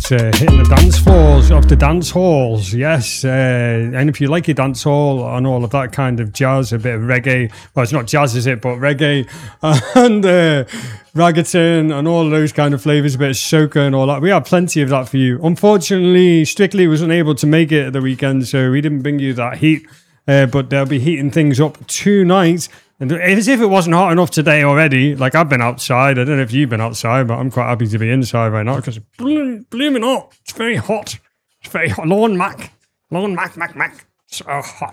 hitting the dance floors of the dance halls. Yes, and if you like your dance hall and all of that kind of jazz, a bit of reggae. Well, it's not jazz, is it? But reggae and reggaeton and all of those kind of flavors, a bit of soca and all that. We have plenty of that for you. Unfortunately, Strictly was unable to make it at the weekend, so we didn't bring you that heat. But they'll be heating things up tonight. And as if it wasn't hot enough today already. Like, I've been outside. I don't know if you've been outside, but I'm quite happy to be inside right now because it's blooming hot. It's very hot. It's very hot. Lawn Mac. So hot.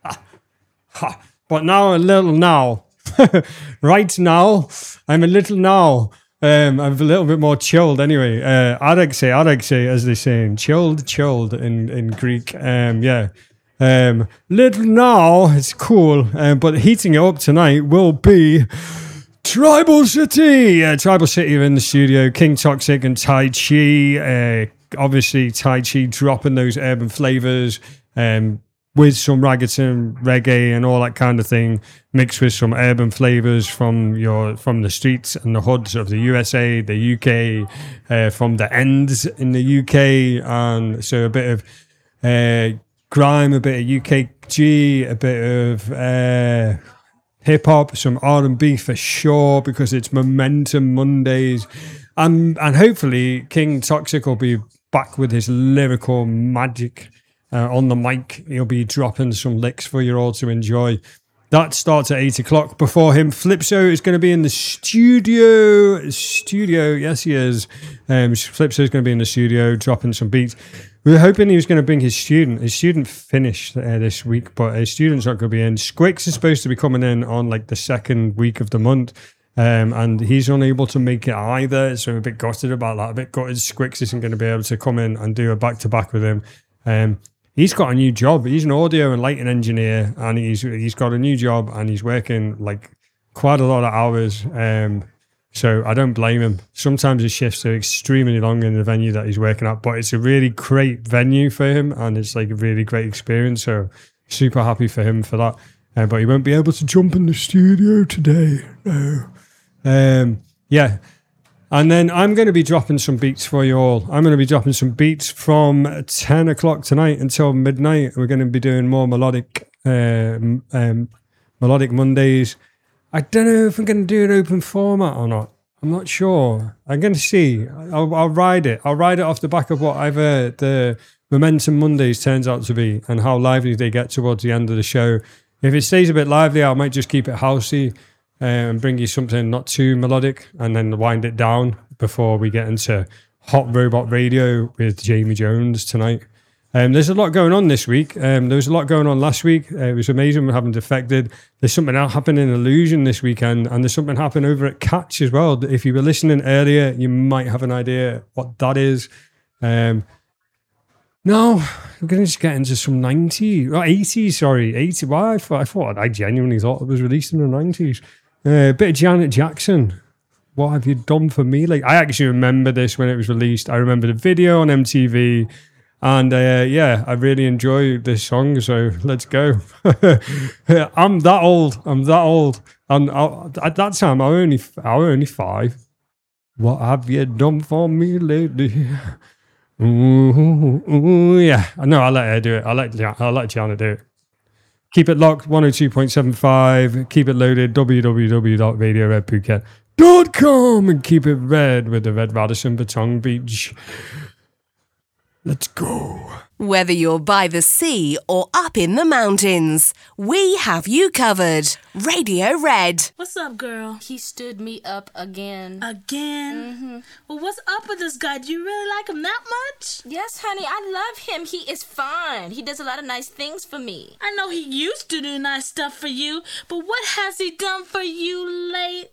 But now, a little now. Right now, I'm a little now. I'm a little bit more chilled anyway. Aregse, as they say. Chilled in Greek. Yeah. Little now, it's cool, but heating it up tonight will be Tribal City. Tribal City are in the studio. King Toxic and Tai Chi. Obviously, Tai Chi dropping those urban flavors with some reggaeton, reggae, and all that kind of thing, mixed with some urban flavors from the streets and the hoods of the USA, the UK, from the ends in the UK, and so a bit of grime, a bit of UKG, a bit of hip hop, some R&B for sure, because it's Momentum Mondays, and hopefully King Toxic will be back with his lyrical magic on the mic. He'll be dropping some licks for you all to enjoy. That starts at 8 o'clock. Before him, Flipso is going to be in the studio. Yes, he is. Flipso is going to be in the studio dropping some beats. We were hoping he was going to bring his student. His student finished this week, but his student's not going to be in. Squix is supposed to be coming in on like the second week of the month, and he's unable to make it either. So I'm a bit gutted about that. A bit gutted Squix isn't going to be able to come in and do a back-to-back with him. He's got a new job. He's an audio and lighting engineer, and he's got a new job, and he's working like quite a lot of hours. So I don't blame him. Sometimes his shifts are extremely long in the venue that he's working at, but it's a really great venue for him, and it's like a really great experience. So super happy for him for that. But he won't be able to jump in the studio today. No. Yeah. And then I'm going to be dropping some beats for you all. I'm going to be dropping some beats from 10 o'clock tonight until midnight. We're going to be doing more melodic Mondays. I don't know if I'm going to do an open format or not. I'm not sure. I'm going to see. I'll ride it. I'll ride it off the back of what I've heard the Momentum Mondays turns out to be and how lively they get towards the end of the show. If it stays a bit lively, I might just keep it housey and bring you something not too melodic and then wind it down before we get into Hot Robot Radio with Jamie Jones tonight. There's a lot going on this week. There was a lot going on last week. It was amazing having Defected. There's something else happening in Illusion this weekend, and there's something happening over at Catch as well. If you were listening earlier, you might have an idea what that is. Now, we're going to just get into some 80s, sorry. 80. Why? I genuinely thought it was released in the 90s. A bit of Janet Jackson. What have you done for me? Like, I actually remember this when it was released. I remember the video on MTV. And yeah, I really enjoy this song, so let's go. I'm that old. And at that time, I was only 5. What have you done for me lately? Ooh, yeah. No, I'll let her do it. I'll let Gianna do it. Keep it locked, 102.75. Keep it loaded, www.radioredphuket.com. And keep it red with the Red Radisson Baton Beach. Let's go. Whether you're by the sea or up in the mountains, we have you covered. Radio Red. What's up, girl? He stood me up again. Again? Mm-hmm. Well, what's up with this guy? Do you really like him that much? Yes, honey, I love him. He is fine. He does a lot of nice things for me. I know he used to do nice stuff for you, but what has he done for you lately?